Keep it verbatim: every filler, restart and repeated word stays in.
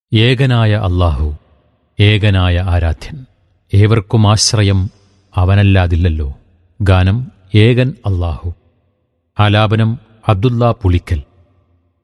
ഏകനായ അല്ലാഹു, ഏകനായ ആരാധ്യൻ, ഏവർക്കും ആശ്രയം അവനല്ലാതില്ലല്ലോ. ഗാനം ഏകൻ അല്ലാഹു. ആലാപനം അബ്ദുള്ള പുളിക്കൽ.